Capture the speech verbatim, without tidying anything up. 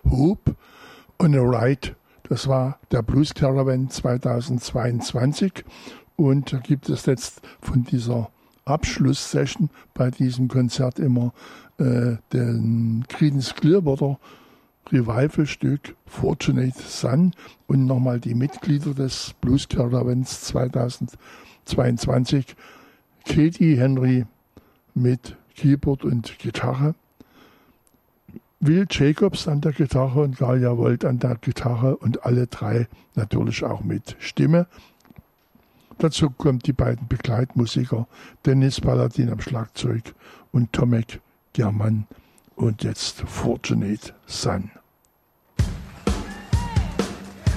Hope on a Ride. Das war der Blues Caravan zweitausendzweiundzwanzig. Und da gibt es jetzt von dieser Abschlusssession bei diesem Konzert immer äh, den Creedence Clearwater Revival-Stück Fortunate Son und nochmal die Mitglieder des Blues Caravans zweitausendzweiundzwanzig. Katie Henry mit Keyboard und Gitarre, Will Jacobs an der Gitarre und Galia Volt an der Gitarre und alle drei natürlich auch mit Stimme. Dazu kommen die beiden Begleitmusiker Dennis Paladin am Schlagzeug und Tomek German und jetzt Fortunate Son.